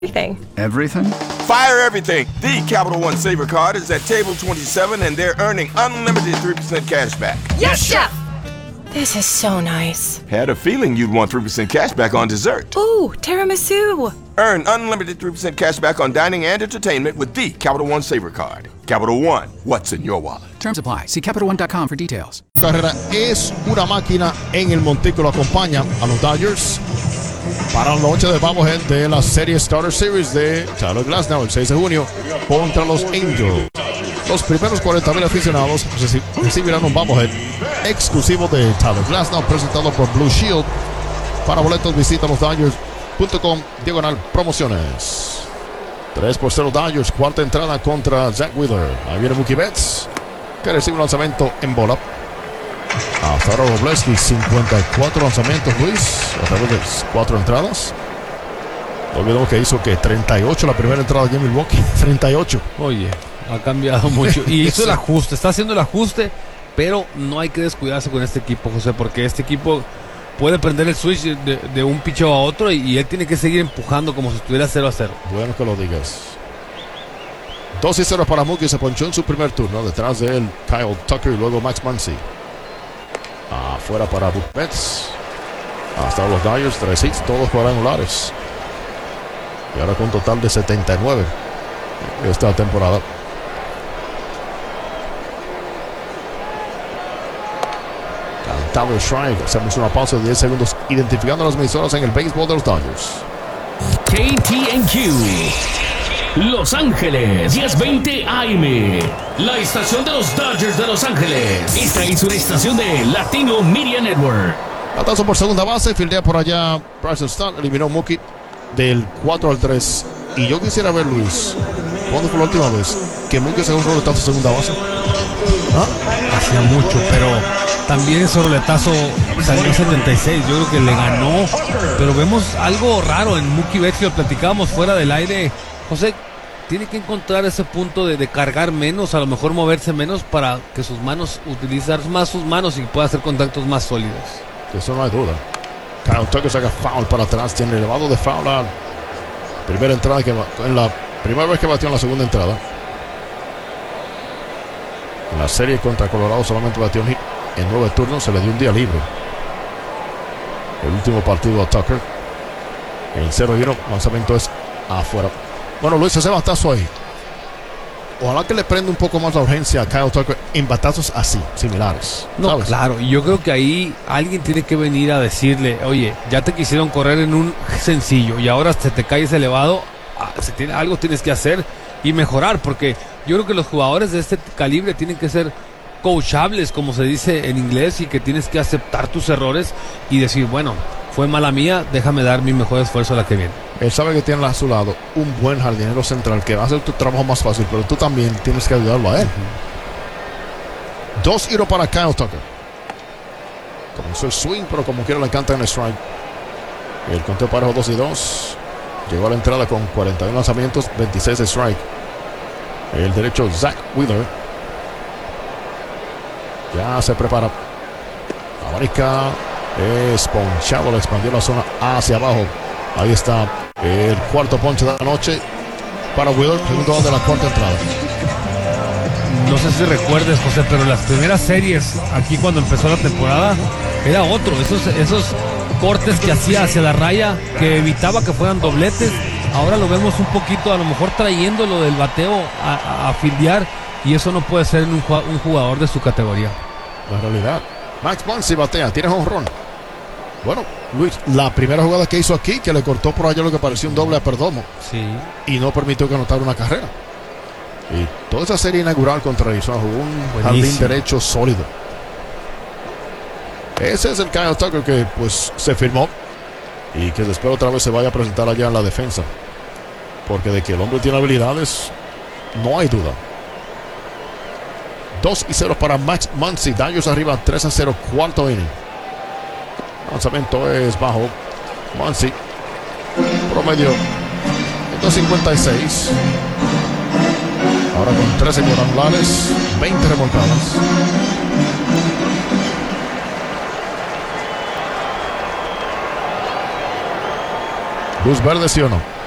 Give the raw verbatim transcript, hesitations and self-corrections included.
Everything. Everything? Fire everything. The Capital One Saver card is at table twenty-seven and they're earning unlimited three percent cash back. Yes, Chef! This is so nice. Had a feeling you'd want three percent cash back on dessert. Ooh, tiramisu. Earn unlimited three percent cash back on dining and entertainment with the Capital One Saver card. Capital One, what's in your wallet? Terms apply. See Capital One dot com for details. Carrera es una máquina en el montículo. Acompaña a los Dodgers para la noche de bobblehead de la serie Starter Series de Tyler Glasnow el seis de junio contra los Angels. Los primeros cuarenta mil aficionados recibirán un bobblehead exclusivo de Tyler Glasnow presentado por Blue Shield. Para boletos visita los Dodgers punto com diagonal promociones. tres por cero Dodgers, cuarta entrada contra Zach Wheeler. Ahí viene Mookie Betts, que recibe un lanzamiento en bola. Hasta ahora Robleski, cincuenta y cuatro lanzamientos, Luis, a través de cuatro entradas. No olvidemos que hizo que treinta y ocho la primera entrada de Milwaukee. treinta y ocho. Oye, ha cambiado mucho. Y hizo el ajuste, está haciendo el ajuste, pero no hay que descuidarse con este equipo, José, porque este equipo puede prender el switch de, de un picheo a otro y, y él tiene que seguir empujando como si estuviera cero a cero. Bueno que lo digas. dos y cero para Mookie, se ponchó en su primer turno. Detrás de él, Kyle Tucker y luego Max Muncy. Afuera para Mookie Betts. Hasta los Dodgers, tres hits, todos cuadrangulares. Y ahora con un total de setenta y nueve esta temporada. Cantado strike. Hacemos una pausa de diez segundos identificando las emisoras en el béisbol de los Dodgers. K T N Q Los Ángeles, diez veinte A M, la estación de los Dodgers de Los Ángeles. Esta es una estación de Latino Media Network. Batazo por segunda base, fildea por allá Bryson Stott, eliminó Mookie del cuatro al tres. Y yo quisiera ver, Luis, ¿cuándo fue la última vez que Mookie sacó un roletazo de segunda base? ¿Ah? Hacía mucho, pero también ese roletazo salió en setenta y seis. Yo creo que le ganó, pero vemos algo raro en Mookie Betts, que lo platicábamos fuera del aire. José, tiene que encontrar ese punto de, de cargar menos, a lo mejor moverse menos para que sus manos, utilizar más sus manos y pueda hacer contactos más sólidos. Eso no hay duda. Kyle Tucker saca foul para atrás, tiene elevado de foul a primera entrada, que en la primera vez que batió en la segunda entrada. En la serie contra Colorado solamente batió un hit en nueve turnos, se le dio un día libre. El último partido a Tucker. En cero y uno, lanzamiento es afuera. Bueno, Luis, ese batazo ahí, ojalá que le prenda un poco más la urgencia a Kyle Tucker en batazos así, similares. No, ¿sabes? claro, y yo creo que ahí alguien tiene que venir a decirle, oye, ya te quisieron correr en un sencillo y ahora se te cae ese elevado, se tiene, algo tienes que hacer y mejorar, porque yo creo que los jugadores de este calibre tienen que ser coachables, como se dice en inglés, y que tienes que aceptar tus errores y decir, bueno, fue mala mía, déjame dar mi mejor esfuerzo a la que viene. Él sabe que tiene a su lado un buen jardinero central que va a hacer tu trabajo más fácil, pero tú también tienes que ayudarlo a él. Uh-huh. Dos giros para Kyle Tucker. Comenzó el swing, pero como quiera le encanta en el strike. El conteo parejo dos y dos. Llegó a la entrada con cuarenta y uno lanzamientos, veintiséis de strike. El derecho Zach Wheeler. Ya se prepara. Abarica. Es ponchado, le expandió la zona hacia abajo. Ahí está el cuarto ponche de la noche para Wheeler, segundo de la cuarta entrada. No sé si recuerdes, José, pero las primeras series aquí cuando empezó la temporada era otro, esos, esos cortes que hacía hacia la raya, que evitaba que fueran dobletes. Ahora lo vemos un poquito, a lo mejor trayéndolo del bateo a, a, a fildear, y eso no puede ser en un, un jugador de su categoría. La realidad. Max Muncy batea, tiene jonrón. Bueno, Luis, la primera jugada que hizo aquí, que le cortó por allá lo que parecía un doble a Perdomo. Sí. Y no permitió que anotara una carrera. Y toda esa serie inaugural contra Arizona jugó un Buenísimo. Jardín derecho sólido. Ese es el Kyle Tucker que pues se firmó y que después otra vez se vaya a presentar allá en la defensa. Porque de que el hombre tiene habilidades, no hay duda. dos y cero para Max Muncy. Dodgers arriba tres a cero, cuarto inning. Lanzamiento es bajo. Muncy promedio dos cincuenta y seis. Ahora con trece cuadrangulares, veinte remolcadas. Luz verde, ¿sí o no?